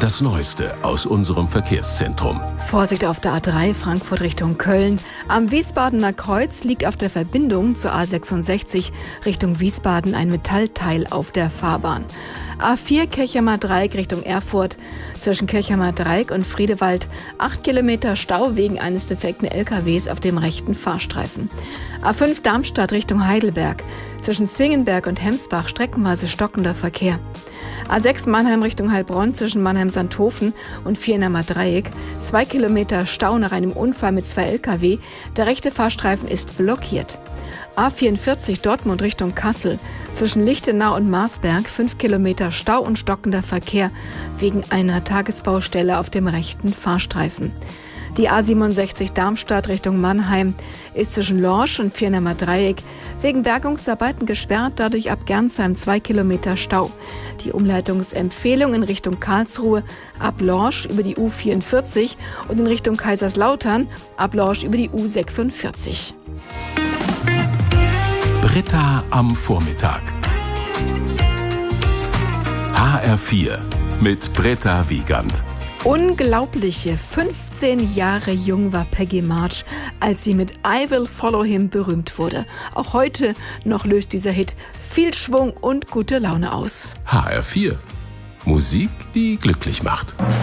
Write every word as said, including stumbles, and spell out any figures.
Das Neueste aus unserem Verkehrszentrum. Vorsicht auf der A drei Frankfurt Richtung Köln. Am Wiesbadener Kreuz liegt auf der Verbindung zur A sechsundsechzig Richtung Wiesbaden ein Metallteil auf der Fahrbahn. A vier Kirchheimer Dreieck Richtung Erfurt. Zwischen Kirchheimer Dreieck und Friedewald acht Kilometer Stau wegen eines defekten L K Ws auf dem rechten Fahrstreifen. A fünf Darmstadt Richtung Heidelberg. Zwischen Zwingenberg und Hemsbach streckenweise stockender Verkehr. A sechs Mannheim Richtung Heilbronn zwischen Mannheim-Sandhofen und Viernheimer Dreieck. Zwei Kilometer Stau nach einem Unfall mit zwei L K W. Der rechte Fahrstreifen ist blockiert. A vierundvierzig Dortmund Richtung Kassel. Zwischen Lichtenau und Marsberg fünf Kilometer Stau und stockender Verkehr wegen einer Tagesbaustelle auf dem rechten Fahrstreifen. Die A siebenundsechzig Darmstadt Richtung Mannheim ist zwischen Lorsch und Viernheimer Dreieck wegen Bergungsarbeiten gesperrt, dadurch ab Gernsheim zwei Kilometer Stau. Die Umleitungsempfehlung in Richtung Karlsruhe ab Lorsch über die U vierundvierzig und in Richtung Kaiserslautern ab Lorsch über die U sechsundvierzig. Britta am Vormittag. H R vier mit Britta Wiegand. Unglaubliche fünfzehn Jahre jung war Peggy March, als sie mit I Will Follow Him berühmt wurde. Auch heute noch löst dieser Hit viel Schwung und gute Laune aus. H R vier. Musik, die glücklich macht.